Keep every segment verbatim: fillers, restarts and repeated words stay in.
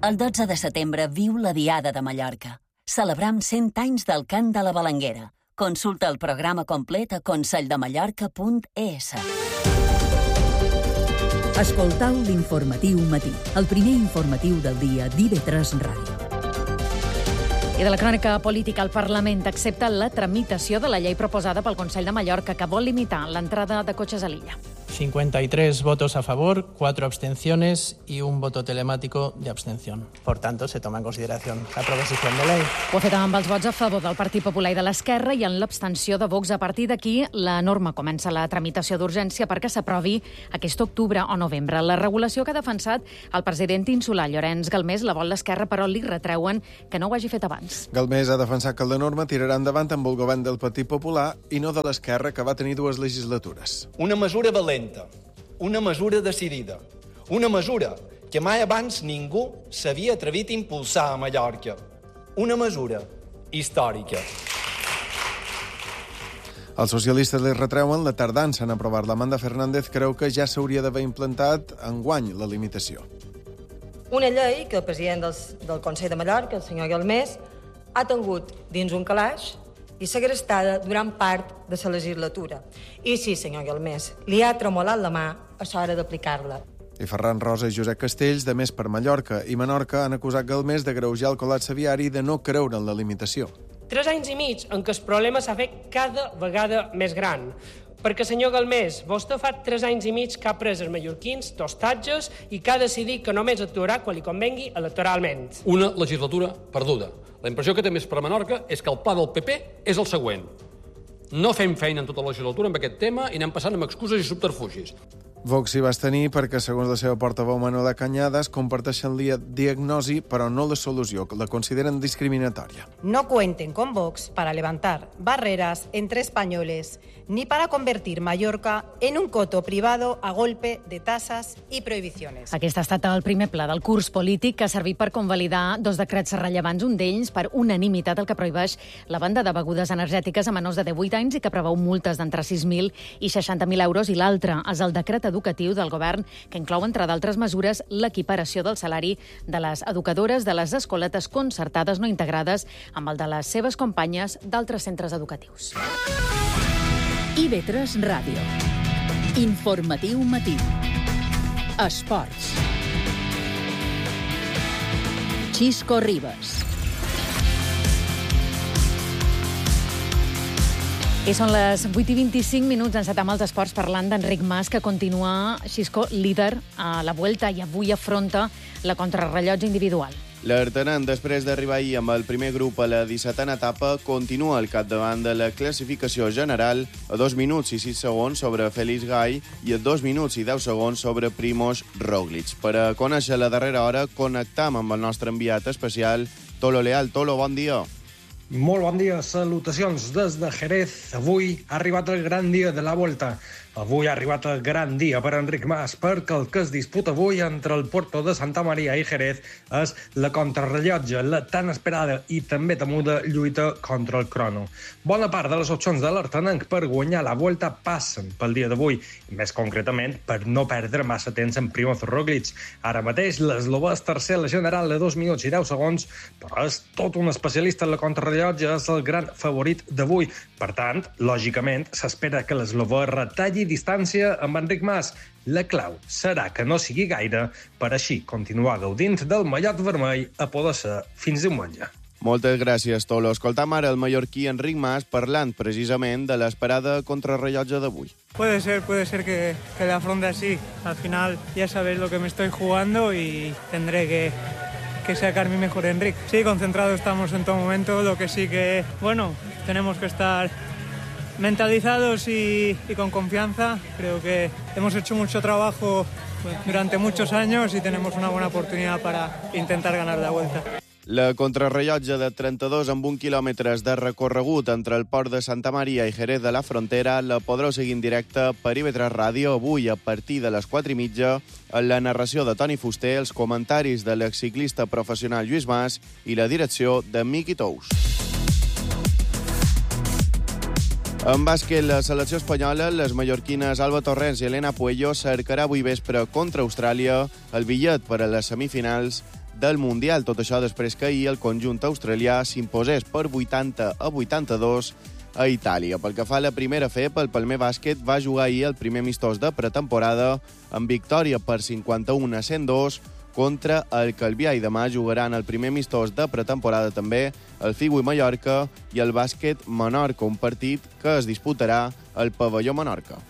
El dotze de setembre viu la Diada de Mallorca. Celebram cent anys del cant de la Balanguera. Consulta el programa complet a conselldemallorca punt es. Escoltau l'informatiu matí, el primer informatiu del dia d'I V tres Ràdio. I de la crònica política, el Parlament accepta la tramitació de la llei proposada pel Consell de Mallorca que vol limitar l'entrada de cotxes a l'illa. cincuenta y tres votos a favor, cuatro abstenciones y un voto telemático de abstención. Por tanto, se toma en consideración la proposición de ley. Ho ha fet amb els vots a favor del Partit Popular i de l'Esquerra i en l'abstenció de Vox. A partir d'aquí, la norma comença la tramitació d'urgència perquè s'aprovi aquest octubre o novembre. La regulació que ha defensat el president insular, Llorenç Galmés, la vol l'Esquerra, però li retreuen que no ho hagi fet abans. Galmés ha defensat que la norma tirarà endavant amb el govern del Partit Popular i no de l'Esquerra, que va tenir dues legislatures. Una mesura valenta, una mesura decidida, una mesura que mai abans ningú s'havia atrevit a impulsar a Mallorca. Una mesura històrica. Els socialistes li retreuen la tardança en aprovar. Amanda Fernández creu que ja s'hauria d'haver implantat enguany la limitació. Una llei que el president del, del Consell de Mallorca, el senyor Galmés, ha tingut dins un calaix i segrestada durant part de la legislatura. I sí, senyor Galmés, li ha tremolat la mà a l'hora d'aplicar-la. I Ferran Rosa i Josep Castells, de Més per Mallorca i Menorca, han acusat Galmés de greujar el col·lapse viari i de no creure en la limitació. Tres anys i mig en què el problema s'ha fet cada vegada més gran. Perquè, senyor Galmés, vostè fa tres anys i mig que ha pres els mallorquins d'hostatges i que ha decidit que només actuarà quan li convengui electoralment. Una legislatura perduda. La impressió que té Més per Menorca és que el pla del P P és el següent. No fem feina en tota la legislatura amb aquest tema i anem passant amb excuses i subterfugis. Vox s'hi va abstenir perquè, segons la seva portaveu Manuela Cañadas, comparteixen la diagnosi però no la solució, que la consideren discriminatòria. No cuenten con Vox para levantar barreras entre españoles ni para convertir Mallorca en un coto privado a golpe de tasas i prohibiciones. Aquest ha estat el primer pla del curs polític que ha servit per convalidar dos decrets rellevants, un d'ells per unanimitat el que prohibeix la venda de begudes energètiques a menors de divuit anys i que preveu multes d'entre sis mil i seixanta mil euros, i l'altre és el decret educatiu del govern que inclou, entre d'altres mesures, l'equiparació del salari de les educadores de les escoletes concertades no integrades amb el de les seves companyes d'altres centres educatius. I V tres Ràdio. Informatiu matí. Esports. Xisco Ribas. I són les vuit i vint-i-cinc minuts, encetam els esports parlant d'Enric Mas, que continua, Xisco, líder a la Vuelta i avui afronta la contrarrellotge individual. L'artenant, després d'arribar ahir amb el primer grup a la dissetena etapa, continua al capdavant de la classificació general a dos minuts i sis segons sobre Félix Gay i a dos minuts i deu segons sobre Primož Roglič. Per a conèixer la darrera hora, connectam amb el nostre enviat especial, Tolo Leal. Tolo, bon dia. Molt bon dia, salutacions des de Jerez. Avui ha arribat el gran dia de la Volta. Avui ha arribat el gran dia per Enric Mas, perquè el que es disputa avui entre el Puerto de Santa Maria i Jerez és la contrarrellotge, la tan esperada i també temuda lluita contra el crono. Bona part de les opcions de l'artenenc per guanyar la Volta passen pel dia d'avui, i més concretament per no perdre massa temps en Primož Roglič. Ara mateix l'eslovè és tercer a la general a dos minuts i deu segons, però és tot un especialista en la contrarrellotge, és el gran favorit d'avui. Per tant, lògicament, s'espera que l'eslovè retalli distància amb Enric Mas. La clau serà que no sigui gaire per així continuar gaudint del mallot vermell a poder ser fins diumenge. Moltes gràcies, Tolo. Escoltam ara el mallorquí Enric Mas parlant precisament de l'esperada contrarrellotge d'avui. Puede ser, puede ser que, que la afronte así. Al final ya sabéis lo que me estoy jugando y tendré que, que sacar mi mejor Enric. Sí, concentrados estamos en todo momento, lo que sí que, bueno, tenemos que estar mentalizados y, y con confianza. Creo que hemos hecho mucho trabajo durante muchos años y tenemos una buena oportunidad para intentar ganar la Vuelta. La contrarrellotge de trenta-dos amb un quilòmetres de recorregut entre el port de Santa Maria i Jerez de la Frontera la podreu seguir en directe per I V tres Ràdio avui a partir de les quatre i mitja, en la narració de Toni Fuster, els comentaris de l'exciclista professional Lluís Mas i la direcció de Miqui Tous. En bàsquet, la selecció espanyola, les mallorquines Alba Torrents i Elena Puello cercarà avui vespre contra Austràlia el bitllet per a les semifinals del Mundial. Tot això després que ahir el conjunt australià s'imposés per vuitanta a vuitanta-dos a Itàlia. Pel que fa a la primera F E P, el Palmer Bàsquet va jugar ahir el primer amistós de pretemporada amb victòria per cinquanta-un a cent dos contra el Calvià, i demà jugaran el primer amistós de pretemporada també el Figui Mallorca i el Bàsquet Menorca, un partit que es disputarà al pavelló Menorca.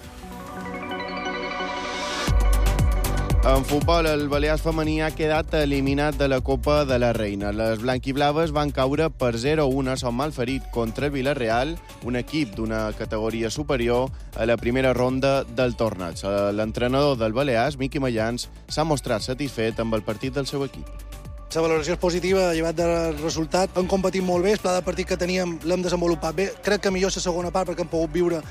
En futbol, el Balears femení ha quedat eliminat de la Copa de la Reina. Les blanquiblaves van caure per zero a un a Son Malferit contra el Villarreal, un equip d'una categoria superior, a la primera ronda del torneig. L'entrenador del Balears, Miqui Mayans, s'ha mostrat satisfet amb el partit del seu equip. La valoració és positiva, llevat del resultat. Hem competit molt bé, el pla de partit que teníem l'hem desenvolupat bé. Crec que millor la segona part perquè hem pogut viure